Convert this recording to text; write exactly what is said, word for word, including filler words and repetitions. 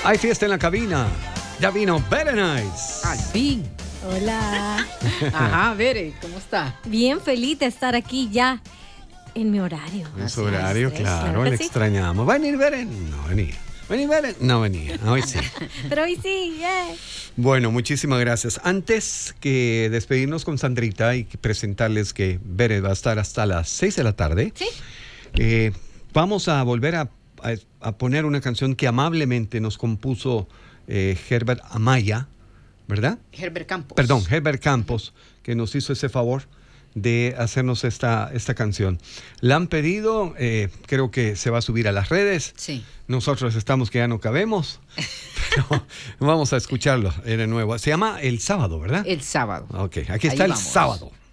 Hay fiesta en la cabina. Ya vino Bere Nice. Al fin. Hola. Ajá, Bere, ¿cómo está? Bien feliz de estar aquí ya en mi horario. En su Así es, horario, es, claro, claro le que sí. extrañamos. ¿Va a venir Bere? No venía. ¿Va a venir Bere? No venía. Hoy sí. Pero hoy sí, yeah. Bueno, muchísimas gracias. Antes que despedirnos con Sandrita y que presentarles que Bere va a estar hasta las seis de la tarde, Sí. eh, vamos a volver a, a, a poner una canción que amablemente nos compuso eh, Herbert Amaya, ¿verdad? Herbert Campos. Perdón, Herbert Campos, que nos hizo ese favor de hacernos esta, esta canción. La han pedido, eh, creo que se va a subir a las redes. Sí. Nosotros estamos que ya no cabemos, pero vamos a escucharlo de nuevo. Se llama El Sábado, ¿verdad? El sábado. Ok, aquí Ahí está El vamos. Sábado.